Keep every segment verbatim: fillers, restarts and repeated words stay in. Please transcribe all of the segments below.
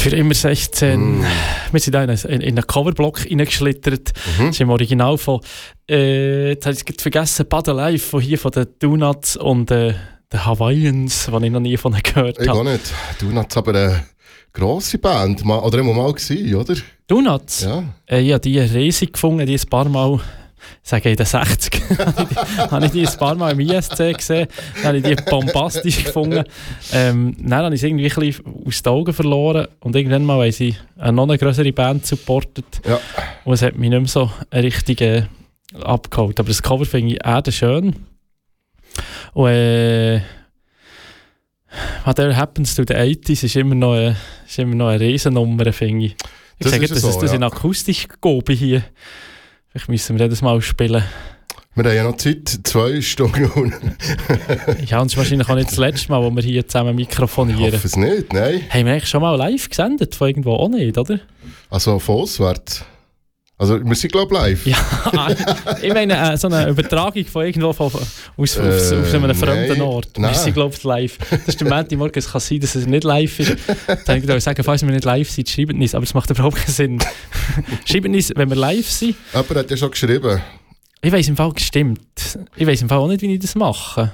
Für immer sechzehn. Mm. Wir sind da in einen, in einen Coverblock reingeschlittert. Mhm. Das ist im Original von, äh, jetzt habe ich es vergessen, Bad Alive, von hier von den Donuts und äh, den Hawaiians, die ich noch nie von ihnen gehört Ich habe. auch nicht. Donuts aber eine grosse Band, mal, oder immer mal gewesen, oder? Donuts? Ja. Äh, ich habe die riesig gefunden, die ein paar Mal, ich sage in den sechziger, habe ich die ein paar Mal im I S C gesehen, dann habe ich die bombastisch gefunden. Ähm, dann habe ich sie irgendwie ein bisschen aus den Augen verloren und irgendwann mal haben sie eine noch eine größere Band supportet. Ja. Und es hat mich nicht mehr so richtig äh, abgeholt. Aber das Cover finde ich echt schön. Und äh, Whatever Happens to the eighties ist immer noch eine, ist immer noch eine Riesennummer, finde ich. Ich Das sage, ist das so, ist das ja. in Akustik Gobi hier. Vielleicht müssen wir das mal spielen. Wir haben ja noch Zeit, zwei Stunden. Ja, und es ist wahrscheinlich auch nicht das letzte Mal, wo wir hier zusammen Ich mikrofonieren. hoffe es nicht, nein. Haben wir eigentlich schon mal live gesendet? Von irgendwo auch nicht, oder? Also von auswärts. Also wir sind glaube ich live. Ja, ich meine äh, so eine Übertragung von irgendwo von, aus, aus, Äh, aus, aus einem fremden nein, Ort. nein. Wir sind glaube ich live. Das ist der Montagmorgen, es kann sein, dass es nicht live ist. Dann würde ich sagen, falls wir nicht live sind, schreibt uns. Aber es macht überhaupt keinen Sinn. Schreibt uns, wenn wir live sind. Jemand hat ja schon geschrieben. Ich weiss im Fall gestimmt. Ich weiss im Fall auch nicht, wie ich das mache.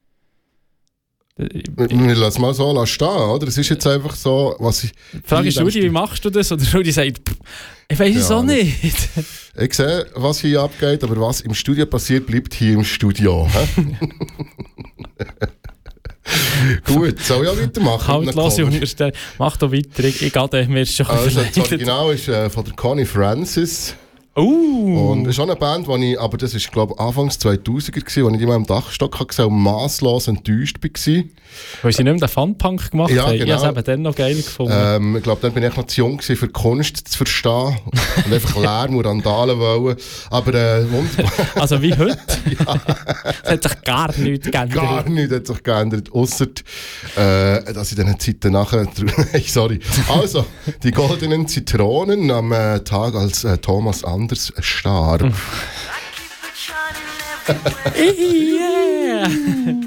Wir, wir lassen mal so stehen, oder? Es ist jetzt einfach so, was ich... Die Frage ist, Rudi, wie machst du das? Oder Rudi sagt, pff, ich weiss es Ja, auch nicht. Ich sehe, was hier abgeht, aber was im Studio passiert, bleibt hier im Studio. hä? Gut, soll ich auch weitermachen? Haltlose Unterstellung. Mach doch weiter, ich, ich gehe, mir ist schon Also das verleidet. Original ist äh, von der Connie Francis. Uh. Und das ist schon eine Band, die ich, aber das ist glaube ich Anfangs zweitausender gewesen, als ich die mal im Dachstock gesehen habe und masslos enttäuscht war. Weil sie nicht mehr den Fun-Punk gemacht Ja, haben. genau. Ich habe es eben dann noch geil gefunden. Ähm, ich glaube, dann bin ich noch zu jung gewesen, für Kunst zu verstehen und einfach Lärm und Randalen wollen. Aber äh, wunderbar. Also wie heute. Es hat sich gar nichts geändert. Gar nichts hat sich geändert, ausser äh, dass ich diesen Zeiten nachher... Nein, sorry. Also, die goldenen Zitronen am äh, Tag, als äh, Thomas Anders starb. Yeah!